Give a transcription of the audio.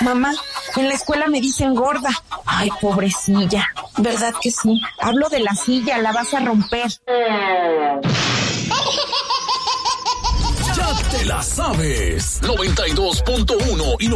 Mamá, en la escuela me dicen gorda. Ay, pobrecilla. ¿Verdad que sí? Hablo de la silla, la vas a romper. Ya te la sabes. 92.1 y